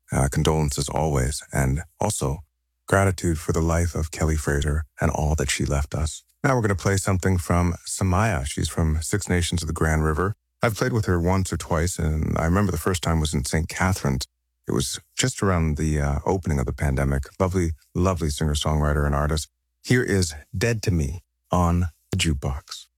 condolences always, and also gratitude for the life of Kelly Fraser and all that she left us. Now we're going to play something from Samaya. She's from Six Nations of the Grand River. I've played with her once or twice, and I remember the first time was in St. Catharines. It was just around the opening of the pandemic. Lovely, lovely singer-songwriter and artist. Here is Dead to Me on the Jukebox.